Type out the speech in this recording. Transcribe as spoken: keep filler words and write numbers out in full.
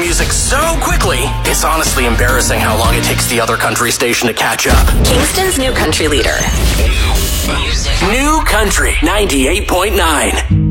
music so quickly, it's honestly embarrassing how long it takes the other country station to catch up. Kingston's new country leader. New Country ninety-eight point nine.